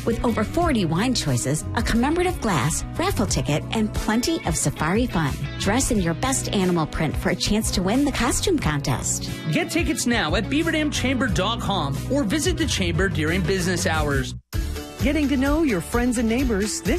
with over 40 wine choices, a commemorative glass, raffle ticket, and plenty of safari fun. Dress in your best animal print for a chance to win the costume contest. Get tickets now at beaverdamchamber.com or visit the chamber during business hours. Getting to know your friends and neighbors this